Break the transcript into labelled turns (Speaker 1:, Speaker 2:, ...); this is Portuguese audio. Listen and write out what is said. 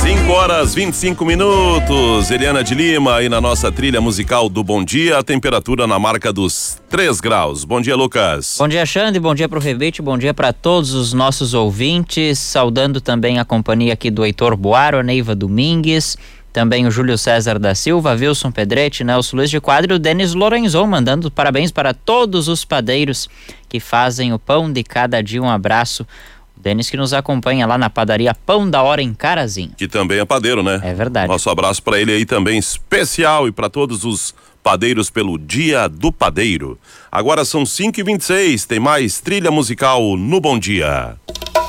Speaker 1: 5h25. Eliana de Lima aí na nossa trilha musical do Bom Dia, a temperatura na marca dos 3 graus. Bom dia, Lucas.
Speaker 2: Bom dia, Xande, bom dia pro Rebete, bom dia para todos os nossos ouvintes, saudando também a companhia aqui do Heitor Boaro, a Neiva Domingues, também o Júlio César da Silva, Wilson Pedretti, Nelson Luiz de Quadro e o Denis Lorenzon, mandando parabéns para todos os padeiros que fazem o pão de cada dia. Um abraço. Denis que nos acompanha lá na padaria Pão da Hora em Carazinho.
Speaker 1: Que também é padeiro, né?
Speaker 2: É verdade.
Speaker 1: Nosso abraço para ele aí também especial e para todos os padeiros pelo Dia do Padeiro. Agora são 5h26, tem mais trilha musical no Bom Dia.